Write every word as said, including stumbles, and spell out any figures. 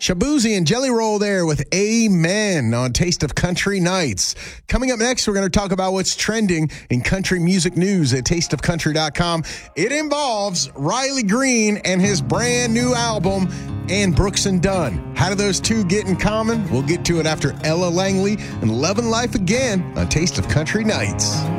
Shabuzi and Jelly Roll there with Amen on Taste of Country Nights. Coming up next, we're going to talk about what's trending in country music news at taste of country dot com. It involves Riley Green and his brand new album, and Brooks and Dunn. How do those two get in common? We'll get to it after Ella Langley and Lovin' Life Again on Taste of Country Nights.